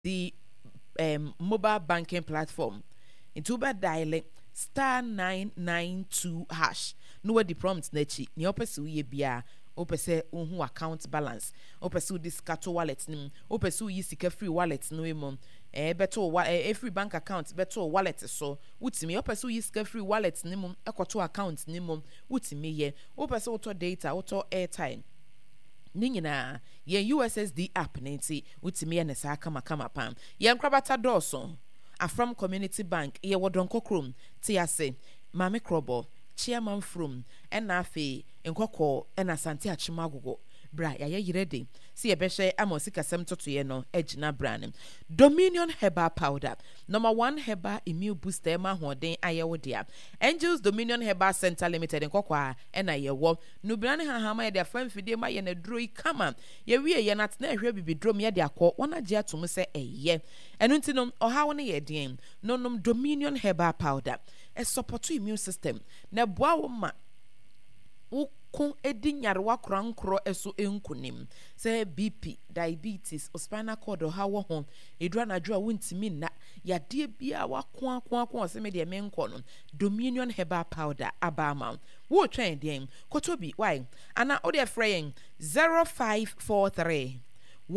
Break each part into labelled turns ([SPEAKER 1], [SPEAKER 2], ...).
[SPEAKER 1] the mobile banking platform. Into ba dial star 992 hash. No what the prompt nechi. Ni opese uye bia. Opese unhu account balance. Opese discato wallet nim. Opese uyi sika free wallet no emo. Beto free bank account beto wallet so utimi opese uyi sika free wallet nim ekoto account nim utimi ye. Opese auto data auto airtime. Ni nyinaa yɛn USSD app ne nti wotumi yɛ ne saa kama pam yɛn krabata dɔɔso Afram Community Bank yɛwɔ Donko Krom te ase Mame Krobo Chairman from ɛna afei nkɔkɔ ɛna Asante Achima Agogo bra yɛayɛ yirede si yɛbɛhwɛ ama sikasɛm totoyɛ no agina branem Dominion Herbal Powder #1 Herbal Immune Booster ma hoɔden ayɛwo dia Angels Dominion Herbal Center Limited nkɔkɔ a ɛna yɛwɔ nubrane hahama yɛde afa mfidie ma yɛ na duro yi kama yɛwie yɛ natena ɛhwɛ bibidrom yɛde akɔ wɔn agye atom sɛ ɛyɛ ɛno nti no ɔhaw ne yɛ den nonom Dominion Herbal Powder support immune system na boa wo ma ko edi nyarewa krankro eso enkunim say BP diabetes spinal cord ha wo ho edura na dwo a wontimi na yade bia wako se me de menko no Dominion Herbal Powder abama wo twen dem kotobi why ana o de fraying 0543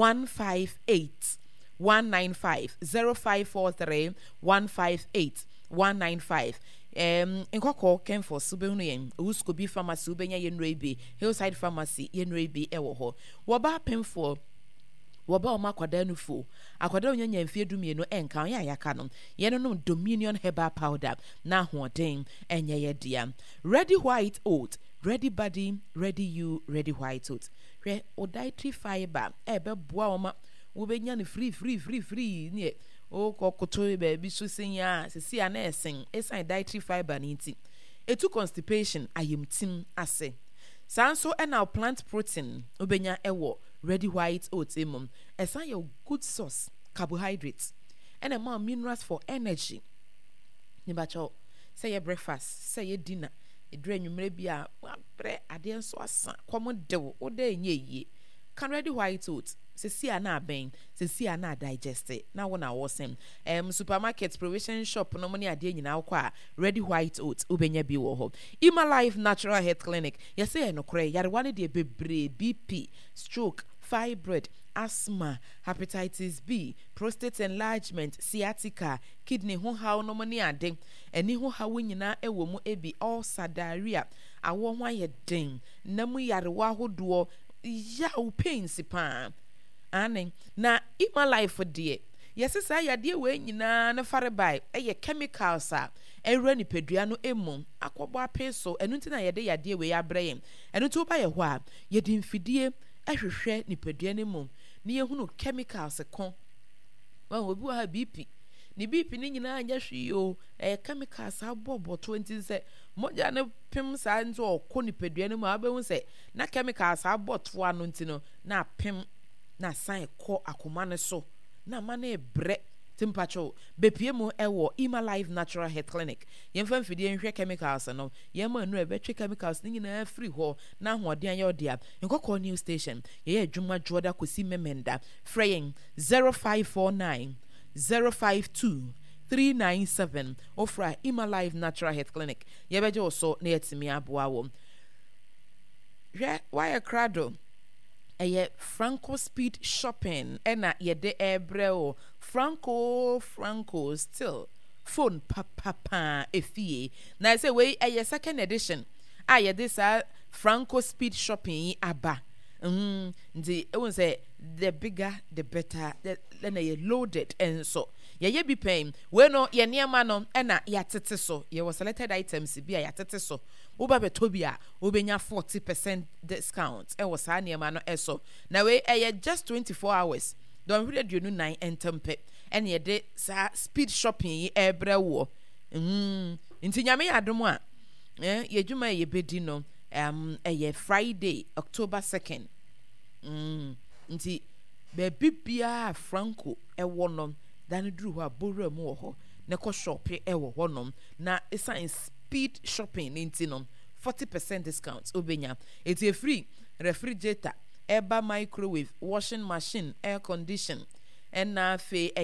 [SPEAKER 1] 158 195 0543 158 195 nkoko ken for subenu yen Uskobi Pharmacy ubenya yenrebi Hillside Pharmacy yenrebi ewo ho wo ba pemfo wo ba o makwada nufo akwada onya mfie dumie no enka ya yaka no yen no Dominion Herbal Powder na hoden enye ye dia Ready White Oat ready body ready you ready white oat hwe o dietary fiber ebe boa o ma wo benya no free ne o kokoto baby so senya sisi ana esen esan dietary fiber ninti etu constipation ayemtim ase sanso na plant protein obenya ewo ready white oats emum esan your good source carbohydrates and more minerals for energy ni bacho say your breakfast say your dinner edre nwumre bia bre ade nso asa komodewo ode enye can ready white oats sisi ana ben sisi ana digest na wona wosem supermarket provision shop no money ade nyina akwa ready white oats ubenya bi wo ho Ima Life Natural Health Clinic yese enokre yarewa ne de bebre BP stroke fibroid asthma hepatitis B prostate enlargement sciatica kidney ho haw no money ade eni ho haw nyina ewo mu ebi ulcer diarrhea awo ho ayeden namu yarewa hodo ya pains pa ane na Ima Life de yesi sa yade we nyina na fare bai eye chemicals a ewra ni pedua no emu akobo apeso enu ntina yade we abrɛ enu to ba ye ho a yede mfidie ahwehwɛ ni pedua ne mu ni yehunu chemicals kon wa obi wa BP ni BP ni nyina anya hwi o chemicals abobo 20 se moja ne pem sa nzo okɔ ni pedua ne mu abehu se na chemicals aboto ano ntino na pem na san ko akoma ne so na ma na ebre timpacho bepie mu ewo Ima Life Natural Health Clinic yemfa mfidie nhwe chemicals no yema anu ebetwe chemicals ni nyina free ho na hoɔden ayɛ odia nkɔkɔ new station ye adwuma joda kosi memenda fraying 0549 052 397 ofra Ima Life Natural Health Clinic yebeje oso na yetimi aboa wo hwe why crado eye Franco Speed Shopping ena yede ebreo Franco still phone papa efie na say we eye second edition yede sa Franco Speed Shopping aba ndi e won say the bigger the better then ye loaded and so ye be paying we no ye niema no ena yatete so ye was selected items bi yatete so wo ba beto bi a wo benya 40% discount e was niema no eso na we just 24 hours don read you no 9 entempe en ye de sa speed shopping ebre wo nti nyame adom a ye dwuma ye bedi no Friday October 2nd nti be bibia Franco ewo no dan duru ho abowra mu wo ho ne ko shop ewo ho no na esan speed shopping nti no 40% discount obenya eti free refrigerator eba microwave washing machine air condition ɛna afei